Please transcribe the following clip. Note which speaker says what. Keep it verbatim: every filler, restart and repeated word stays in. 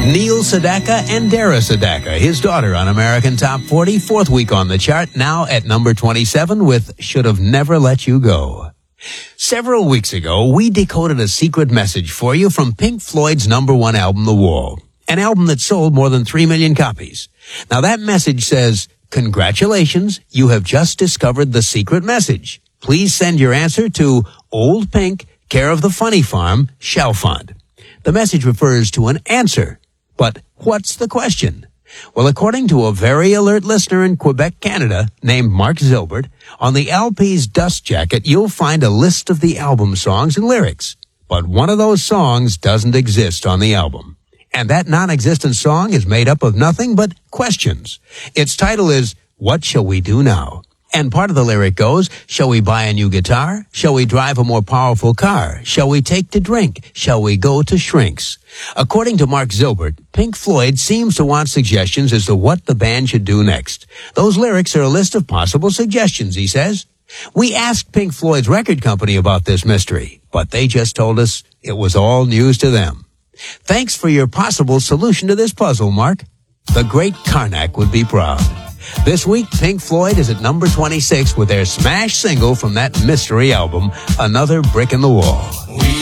Speaker 1: Neil Sedaka and Dara Sedaka, his daughter, on American Top forty, fourth week on the chart, now at number twenty-seven with Should Have Never Let You Go. Several weeks ago, we decoded a secret message for you from Pink Floyd's number one album, The Wall, an album that sold more than three million copies. Now that message says, congratulations, you have just discovered the secret message. Please send your answer to Old Pink, care of the Funny Farm, Chalfont. The message refers to an answer. But what's the question? Well, according to a very alert listener in Quebec, Canada, named Mark Zilbert, on the L P's dust jacket, you'll find a list of the album songs and lyrics. But one of those songs doesn't exist on the album. And that non-existent song is made up of nothing but questions. Its title is, What Shall We Do Now? And part of the lyric goes, shall we buy a new guitar? Shall we drive a more powerful car? Shall we take to drink? Shall we go to shrinks? According to Mark Zilbert, Pink Floyd seems to want suggestions as to what the band should do next. Those lyrics are a list of possible suggestions, he says. We asked Pink Floyd's record company about this mystery, but they just told us it was all news to them. Thanks for your possible solution to this puzzle, Mark. The great Karnak would be proud. This week, Pink Floyd is at number twenty-six with their smash single from that mystery album, Another Brick in the Wall.